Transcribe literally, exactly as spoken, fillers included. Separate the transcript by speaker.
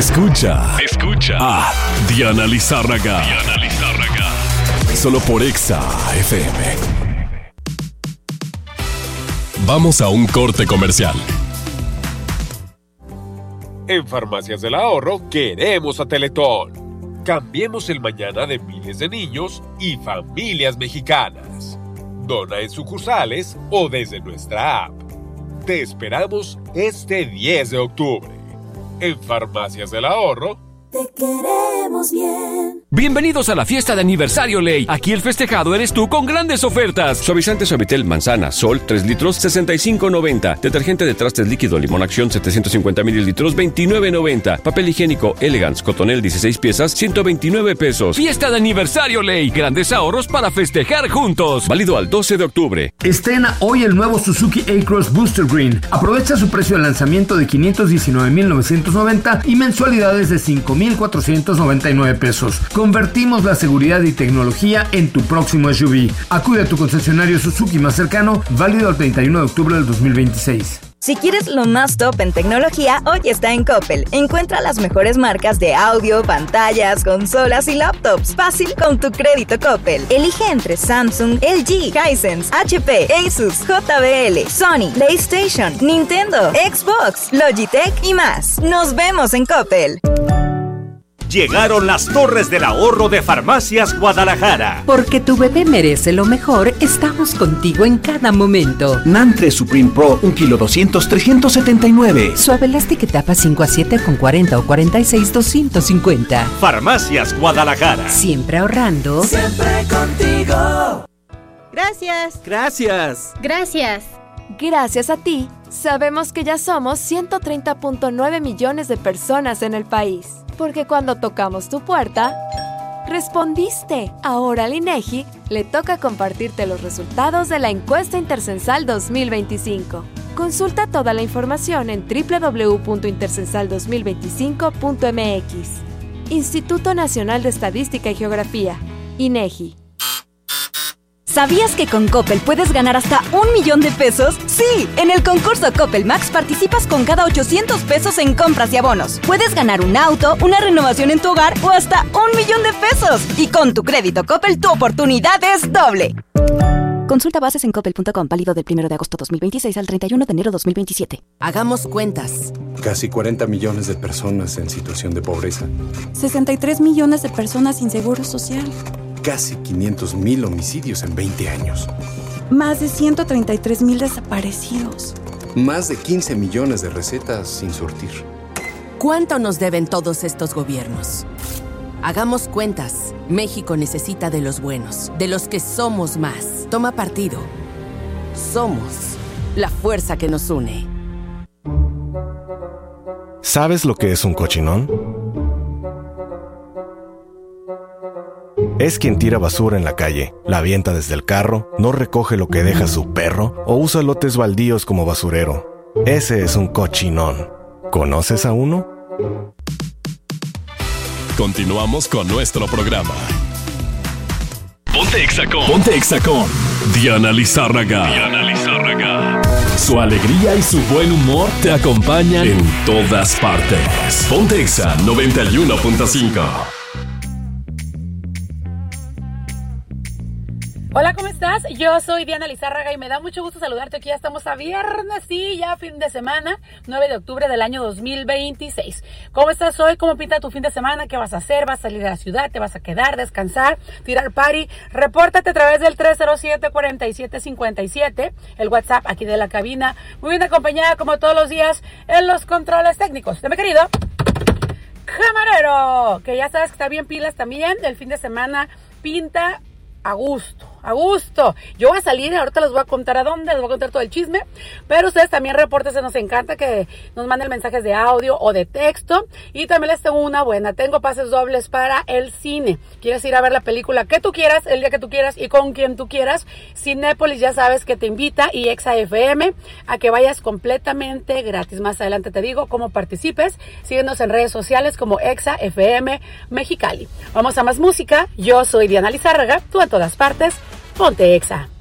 Speaker 1: Escucha, escucha a Diana Lizárraga. Diana Lizárraga. Solo por Exa F M. Vamos a un corte comercial.
Speaker 2: En Farmacias del Ahorro queremos a Teletón. Cambiemos el mañana de miles de niños y familias mexicanas. Dona en sucursales o desde nuestra app. Te esperamos este diez de octubre. En Farmacias del Ahorro,
Speaker 3: te queremos bien.
Speaker 4: Bienvenidos a la fiesta de aniversario Ley. Aquí el festejado eres tú con grandes ofertas. Suavizante Suavitel manzana, Sol, tres litros, sesenta y cinco noventa. Detergente de trastes líquido, Limón Acción, setecientos cincuenta mililitros, veintinueve noventa. Papel higiénico Elegance, Cotonel, dieciséis piezas, ciento veintinueve pesos. Fiesta de aniversario Ley. Grandes ahorros para festejar juntos. Válido al doce de octubre.
Speaker 5: Estrena hoy el nuevo Suzuki A-Cross Booster Green. Aprovecha su precio de lanzamiento de quinientos diecinueve mil novecientos noventa y mensualidades de cinco mil cuatrocientos noventa y nueve pesos. Convertimos la seguridad y tecnología en tu próximo S U V. Acude a tu concesionario Suzuki más cercano, válido el treinta y uno de octubre del dos mil veintiséis.
Speaker 6: Si quieres lo más top en tecnología, hoy está en Coppel. Encuentra las mejores marcas de audio, pantallas, consolas y laptops. Fácil con tu crédito Coppel. Elige entre Samsung, L G, Hisense, H P, Asus, J B L, Sony, PlayStation, Nintendo, Xbox, Logitech y más. Nos vemos en Coppel.
Speaker 7: Llegaron las Torres del Ahorro de Farmacias Guadalajara.
Speaker 8: Porque tu bebé merece lo mejor, estamos contigo en cada momento.
Speaker 9: Nantre Supreme Pro, un kilo doscientos, trescientos setenta y nueve.
Speaker 8: Suave Elastic etapa cinco a siete con cuarenta o cuarenta y seis, doscientos cincuenta.
Speaker 7: Farmacias Guadalajara.
Speaker 8: Siempre ahorrando.
Speaker 3: Siempre contigo.
Speaker 10: Gracias.
Speaker 11: Gracias.
Speaker 10: Gracias.
Speaker 12: Gracias a ti, sabemos que ya somos ciento treinta punto nueve millones de personas en el país. Porque cuando tocamos tu puerta, respondiste. Ahora al INEGI le toca compartirte los resultados de la encuesta Intercensal dos mil veinticinco. Consulta toda la información en doble u doble u doble u punto intercensal dos mil veinticinco punto m x. Instituto Nacional de Estadística y Geografía, INEGI.
Speaker 6: ¿Sabías que con Coppel puedes ganar hasta un millón de pesos? ¡Sí! En el concurso Coppel Max participas con cada ochocientos pesos en compras y abonos. Puedes ganar un auto, una renovación en tu hogar o hasta un millón de pesos. Y con tu crédito Coppel, tu oportunidad es doble. Consulta bases en coppel punto com, válido del primero de agosto dos mil veintiséis al treinta y uno de enero dos mil veintisiete.
Speaker 13: Hagamos cuentas.
Speaker 14: Casi cuarenta millones de personas en situación de pobreza.
Speaker 15: sesenta y tres millones de personas sin seguro social.
Speaker 14: Casi quinientos mil homicidios en veinte años.
Speaker 15: Más de ciento treinta y tres mil desaparecidos.
Speaker 14: Más de quince millones de recetas sin surtir.
Speaker 13: ¿Cuánto nos deben todos estos gobiernos? Hagamos cuentas. México necesita de los buenos, de los que somos más. Toma partido. Somos la fuerza que nos une.
Speaker 16: ¿Sabes lo que es un cochinón? Es quien tira basura en la calle, la avienta desde el carro, no recoge lo que deja su perro o usa lotes baldíos como basurero. Ese es un cochinón. ¿Conoces a uno?
Speaker 1: Continuamos con nuestro programa. Ponte Exa con, Ponte Exa con Diana Lizárraga. Diana Lizárraga. Su alegría y su buen humor te acompañan en todas partes. Ponte Exa noventa y uno punto cinco.
Speaker 10: Hola, ¿cómo estás? Yo soy Diana Lizárraga y me da mucho gusto saludarte. Aquí ya estamos a viernes, sí, ya fin de semana, nueve de octubre del año dos mil veintiséis. ¿Cómo estás hoy? ¿Cómo pinta tu fin de semana? ¿Qué vas a hacer? ¿Vas a salir a la ciudad? ¿Te vas a quedar, descansar, tirar party? Repórtate a través del tres cero siete, cuatro siete cinco siete, el WhatsApp aquí de la cabina. Muy bien acompañada como todos los días en los controles técnicos de mi querido camarero, que ya sabes que está bien pilas también. El fin de semana pinta a gusto, a gusto. Yo voy a salir, ahorita les voy a contar a dónde, les voy a contar todo el chisme, pero ustedes también repórtense, nos encanta que nos manden mensajes de audio o de texto. Y también les tengo una buena, tengo pases dobles para el cine. ¿Quieres ir a ver la película que tú quieras, el día que tú quieras y con quien tú quieras? Cinépolis ya sabes que te invita, y Exa F M, a que vayas completamente gratis. Más adelante te digo cómo participes. Síguenos en redes sociales como Exa F M Mexicali. Vamos a más música. Yo soy Diana Lizárraga, tú a todas partes. Ponte Exa.